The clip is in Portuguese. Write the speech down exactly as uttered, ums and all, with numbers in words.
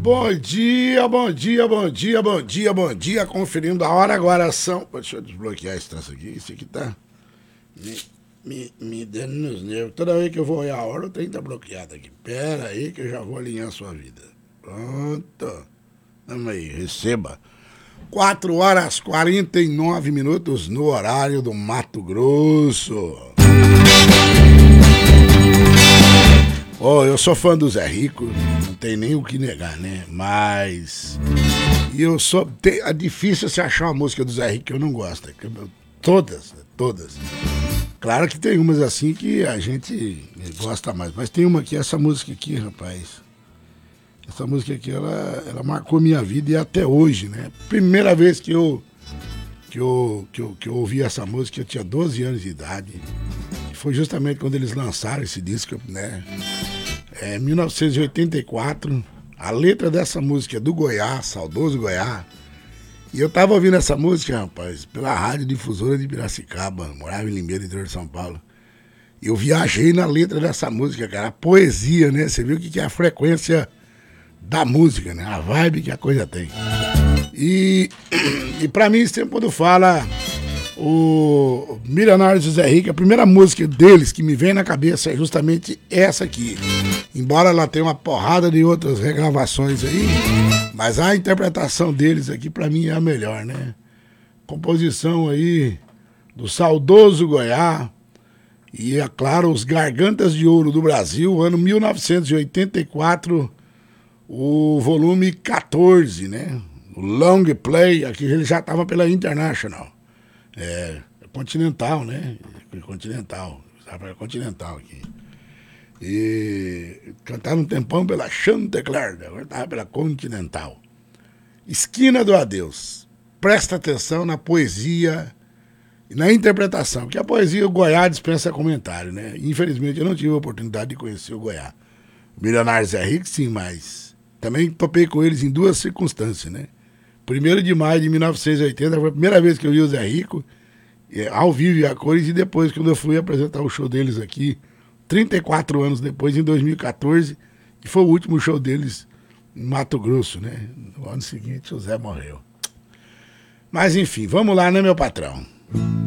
Bom dia, bom dia, bom dia, bom dia, bom dia. Conferindo a hora agora são... Deixa eu desbloquear esse traço aqui. Isso aqui tá me, me, me dando nos nervos. Toda vez que eu vou olhar a hora, o trem tá bloqueado aqui. Pera aí que eu já vou alinhar a sua vida. Pronto. Vamos aí, receba. quatro horas e quarenta e nove minutos no horário do Mato Grosso. Oh, eu sou fã do Zé Rico, não tem nem o que negar, né? Mas... E eu sou... Tem, é difícil você achar uma música do Zé Rico que eu não gosto. Todas, todas. Claro que tem umas assim que a gente gosta mais. Mas tem uma aqui, essa música aqui, rapaz. Essa música aqui, ela, ela marcou minha vida e até hoje, né? Primeira vez que eu, que, eu, que, eu, que eu ouvi essa música, eu tinha doze anos de idade. E foi justamente quando eles lançaram esse disco, né? É, mil novecentos e oitenta e quatro, a letra dessa música é do Goiás, saudoso Goiás. E eu tava ouvindo essa música, rapaz, pela Rádio Difusora de Piracicaba, morava em Limeira, interior de São Paulo. E eu viajei na letra dessa música, cara, a poesia, né? Você viu o que é a frequência da música, né? A vibe que a coisa tem. E, e pra mim, sempre quando fala o Milionários do Zé Rico, a primeira música deles que me vem na cabeça é justamente essa aqui. Embora ela tenha uma porrada de outras regravações aí, mas a interpretação deles aqui pra mim é a melhor, né? Composição aí do saudoso Goiás e, é claro, os Gargantas de Ouro do Brasil, ano mil novecentos e oitenta e quatro, o volume quatorze, né? O Long Play, aqui ele já estava pela International. É, Continental, né? Continental, estava Continental aqui. E cantaram um tempão pela Chantecler, agora estava pela Continental. Esquina do Adeus. Presta atenção na poesia e na interpretação, porque a poesia, o Goiás dispensa comentário, né? Infelizmente eu não tive a oportunidade de conhecer o Goiás. Milionários é rico, sim, mas também topei com eles em duas circunstâncias, né? primeiro de maio de mil novecentos e oitenta foi a primeira vez que eu vi o Zé Rico, ao vivo e a cores, e depois, quando eu fui apresentar o show deles aqui, trinta e quatro anos depois, em dois mil e quatorze, e foi o último show deles em Mato Grosso, né? No ano seguinte, o Zé morreu. Mas enfim, vamos lá, né, meu patrão?